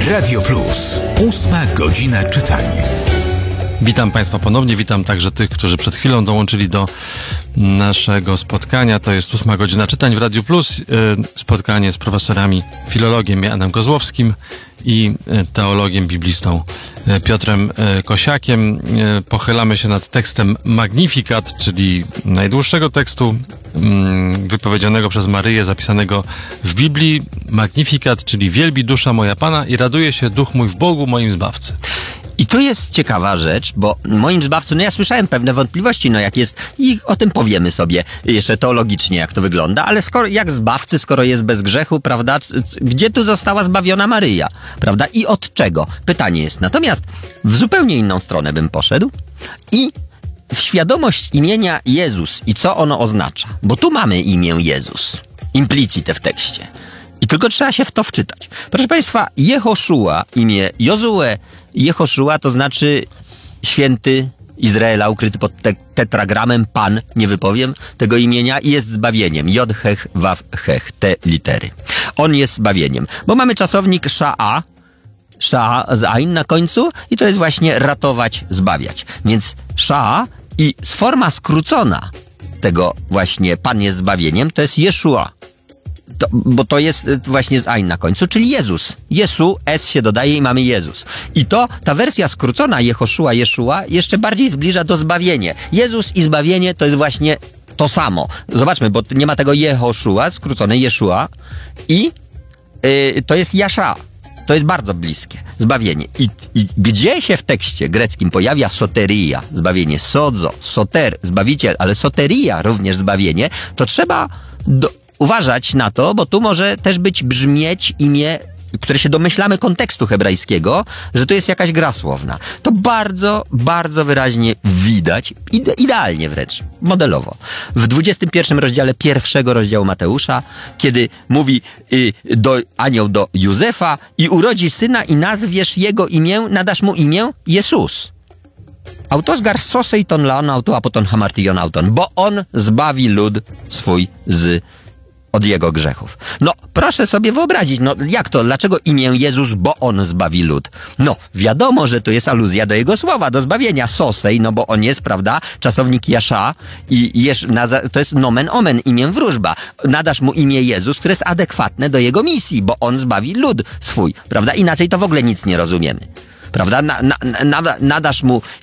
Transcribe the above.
Radio Plus. 8 godzina czytania. Witam Państwa ponownie, witam także tych, którzy przed chwilą dołączyli do naszego spotkania. To jest 8 godzina czytań w Radiu Plus. Spotkanie z profesorami, filologiem Janem Kozłowskim i teologiem, biblistą Piotrem Kosiakiem. Pochylamy się nad tekstem Magnificat, czyli najdłuższego tekstu wypowiedzianego przez Maryję, zapisanego w Biblii. Magnificat, czyli wielbi dusza moja Pana i raduje się duch mój w Bogu, moim Zbawcy. I tu jest ciekawa rzecz, bo moim zbawcą, ja słyszałem pewne wątpliwości, jak jest, i o tym powiemy sobie jeszcze teologicznie, jak to wygląda, ale jak zbawcy, skoro jest bez grzechu, prawda, gdzie tu została zbawiona Maryja, prawda, i od czego? Pytanie jest, natomiast w zupełnie inną stronę bym poszedł i w świadomość imienia Jezus i co ono oznacza, bo tu mamy imię Jezus, implicite w tekście. I tylko trzeba się w to wczytać. Proszę Państwa, Jehoszua, imię Jozue, Jehoszua to znaczy święty Izraela, ukryty pod tetragramem, Pan, nie wypowiem tego imienia, i jest zbawieniem. Jod, hech, waw, hech, te litery. On jest zbawieniem. Bo mamy czasownik sza'a, sza'a z ain na końcu i to jest właśnie ratować, zbawiać. Więc sza'a i forma skrócona tego właśnie Pan jest zbawieniem, to jest Jeszua. Bo to jest właśnie z ain na końcu, czyli Jezus. Jesu, S się dodaje i mamy Jezus. I ta wersja skrócona Jehoszua, Jeszua jeszcze bardziej zbliża do zbawienie. Jezus i zbawienie to jest właśnie to samo. Zobaczmy, bo nie ma tego Jehoszua, skrócone Jeszua i to jest Jasza. To jest bardzo bliskie. Zbawienie. I gdzie się w tekście greckim pojawia soteria, zbawienie, sodzo, soter, zbawiciel, ale soteria również zbawienie, to trzeba uważać na to, bo tu może też brzmieć imię, które się domyślamy kontekstu hebrajskiego, że to jest jakaś gra słowna. To bardzo, bardzo wyraźnie widać, idealnie wręcz, modelowo. W 21 rozdziale pierwszego rozdziału Mateusza, kiedy mówi anioł do Józefa i urodzi syna i nazwiesz jego imię, nadasz mu imię Jezus. Autosgar soseiton laon auto apoton hamartion auton, bo on zbawi lud swój od jego grzechów. Proszę sobie wyobrazić, jak to, dlaczego imię Jezus, bo on zbawi lud? Wiadomo, że to jest aluzja do jego słowa, do zbawienia, sosej, bo on jest, prawda, czasownik Jasza i to jest nomen omen, imię wróżba. Nadasz mu imię Jezus, które jest adekwatne do jego misji, bo on zbawi lud swój, prawda? Inaczej to w ogóle nic nie rozumiemy. Prawda? Nadasz mu